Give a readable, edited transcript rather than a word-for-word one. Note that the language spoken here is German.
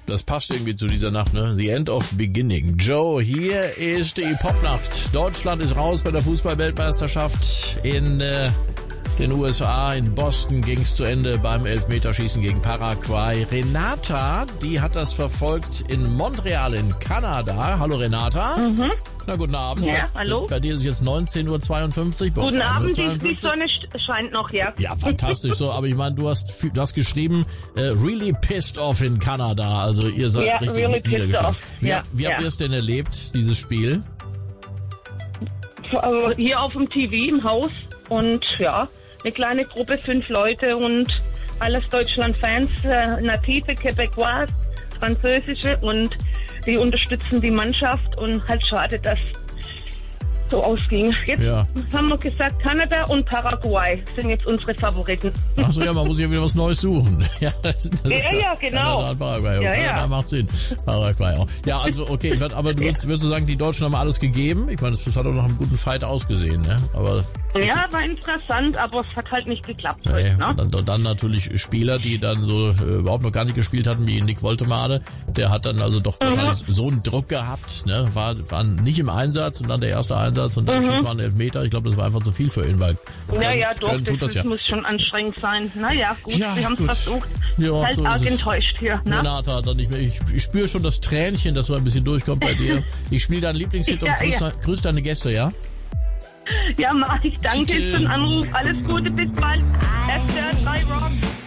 Das passt irgendwie zu dieser Nacht, ne? The End of Beginning. Joe, hier ist die Popnacht. Deutschland ist raus bei der Fußball-Weltmeisterschaft in den USA. In Boston ging's zu Ende beim Elfmeterschießen gegen Paraguay. Renata, die hat das verfolgt in Montreal in Kanada. Hallo Renata. Mhm. Na, guten Abend. Ja, hallo. Bei dir ist es jetzt 19:52 Uhr. Guten Abend, die Sonne scheint noch, ja. Ja, fantastisch so. Aber ich meine, du hast geschrieben, really pissed off in Kanada. Also ihr seid Ja, richtig really pissed off. Wie Ja, habt ihr es denn erlebt, dieses Spiel? Hier auf dem TV im Haus und ja, eine kleine Gruppe, 5 Leute und alles Deutschland-Fans, Native, Quebecois, Französische und die unterstützen die Mannschaft und halt schade, dass so ausging. Jetzt haben wir gesagt, Kanada und Paraguay sind jetzt unsere Favoriten. Ach so, ja, man muss ja wieder was Neues suchen. Ja, ja, genau. Kanada und Paraguay. Ja, macht Sinn. Paraguay auch. Ja, also okay, aber würdest du sagen, die Deutschen haben alles gegeben? Ich meine, das hat auch noch einen guten Fight ausgesehen, ne? Aber ja, war interessant, aber es hat halt nicht geklappt. Nee, heute, ne? dann natürlich Spieler, die dann so überhaupt noch gar nicht gespielt hatten, wie Nick Woltemade. Der hat dann also doch wahrscheinlich so einen Druck gehabt, ne? War nicht im Einsatz und dann der erste Einsatz und dann schießt man einen Elfmeter. Ich glaube, das war einfach zu viel für ihn, weil das muss schon anstrengend sein. Naja, gut, ja, wir haben es versucht. Ja, halt so arg enttäuscht hier. Ne? Renata, dann nicht mehr. Ich spüre schon das Tränchen, das so ein bisschen durchkommt bei dir. Ich spiele dein Lieblingshit und grüß deine Gäste, ja? Ja, mach ich. Danke für den Anruf. Alles Gute, bis bald. SR3 Rock.